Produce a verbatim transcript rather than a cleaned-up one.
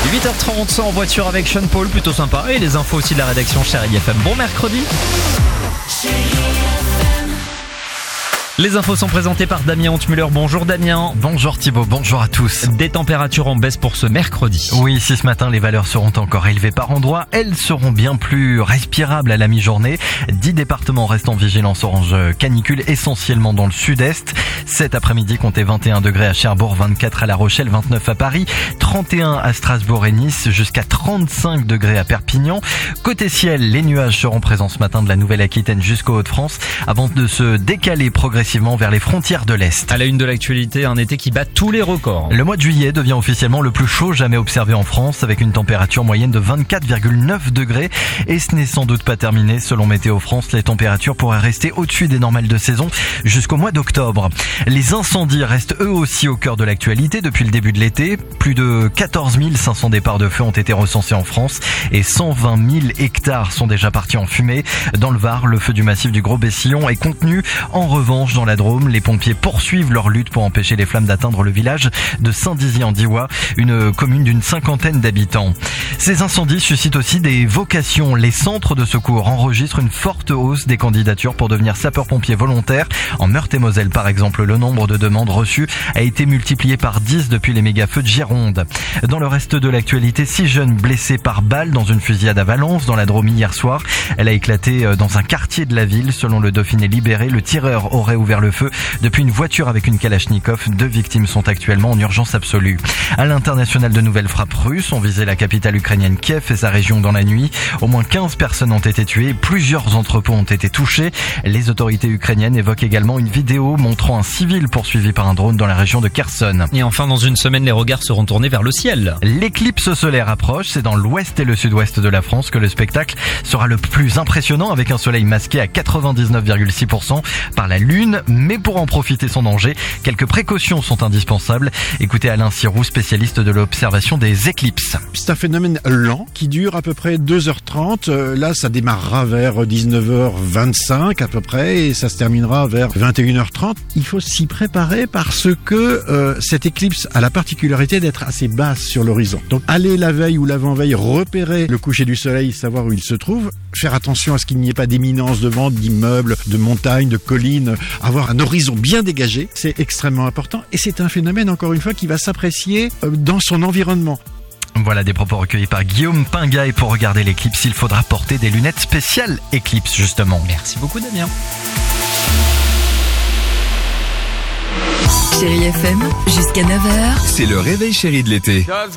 huit heures trente en voiture avec Sean Paul, plutôt sympa. Et les infos aussi de la rédaction Chérie F M. Bon mercredi. Les infos sont présentées par Damien Hontemuller. Bonjour Damien. Bonjour Thibaut, bonjour à tous. Des températures en baisse pour ce mercredi. Oui, si ce matin les valeurs seront encore élevées par endroits, elles seront bien plus respirables à la mi-journée. dix départements restent en vigilance orange canicule, essentiellement dans le sud-est. Cet après-midi, comptez vingt et un degrés à Cherbourg, vingt-quatre à La Rochelle, vingt-neuf à Paris, trente et un à Strasbourg et Nice, jusqu'à trente-cinq degrés à Perpignan. Côté ciel, les nuages seront présents ce matin de la Nouvelle-Aquitaine jusqu'aux Hauts-de-France, avant de se décaler progressivement vers les frontières de l'Est. À la une de l'actualité, un été qui bat tous les records. Le mois de juillet devient officiellement le plus chaud jamais observé en France, avec une température moyenne de vingt-quatre virgule neuf degrés. Et ce n'est sans doute pas terminé. Selon Météo France, les températures pourraient rester au-dessus des normales de saison jusqu'au mois d'octobre. Les incendies restent eux aussi au cœur de l'actualité depuis le début de l'été. Plus de quatorze mille cinq cents départs de feu ont été recensés en France et cent vingt mille hectares sont déjà partis en fumée. Dans le Var, le feu du massif du Gros-Bessillon est contenu. En revanche, dans la Drôme, les pompiers poursuivent leur lutte pour empêcher les flammes d'atteindre le village de Saint-Dizier-en-Diois, une commune d'une cinquantaine d'habitants. Ces incendies suscitent aussi des vocations. Les centres de secours enregistrent une forte hausse des candidatures pour devenir sapeurs-pompiers volontaires. En Meurthe-et-Moselle, par exemple, le nombre de demandes reçues a été multiplié par dix depuis les méga-feux de Gironde. Dans le reste de l'actualité, six jeunes blessés par balle dans une fusillade à Valence, dans la Drôme hier soir. Elle a éclaté dans un quartier de la ville. Selon le Dauphiné Libéré, le tireur aurait ouvert le feu depuis une voiture avec une Kalachnikov. Deux victimes sont actuellement en urgence absolue. À l'international, de nouvelles frappes russes ont visé la capitale ukrainienne Kiev et sa région dans la nuit. Au moins quinze personnes ont été tuées, plusieurs entrepôts ont été touchés. Les autorités ukrainiennes évoquent également une vidéo montrant un civil poursuivi par un drone dans la région de Kherson. Et enfin, dans une semaine, les regards seront tournés vers le ciel. L'éclipse solaire approche. C'est dans l'ouest et le sud-ouest de la France que le spectacle sera le plus impressionnant, avec un soleil masqué à quatre-vingt-dix-neuf virgule six pour cent par la lune. Mais pour en profiter sans danger, quelques précautions sont indispensables. Écoutez Alain Sirou, spécialiste de l'observation des éclipses. C'est un phénomène lent qui dure à peu près deux heures trente. Là, ça démarrera vers dix-neuf heures vingt-cinq à peu près et ça se terminera vers vingt et une heures trente. Il faut s'y préparer parce que euh, cette éclipse a la particularité d'être assez basse sur l'horizon. Donc, aller la veille ou l'avant-veille repérer le coucher du soleil, savoir où il se trouve, faire attention à ce qu'il n'y ait pas d'éminence de vent, d'immeubles, de montagnes, de collines, avoir un horizon bien dégagé, c'est extrêmement important et c'est un phénomène, encore une fois, qui va s'apprécier dans son environnement. Voilà des propos recueillis par Guillaume Pinga. Et pour regarder l'éclipse, il faudra porter des lunettes spéciales éclipse, justement. Merci beaucoup Damien. Chérie F M, jusqu'à neuf heures. C'est le réveil chéri de l'été.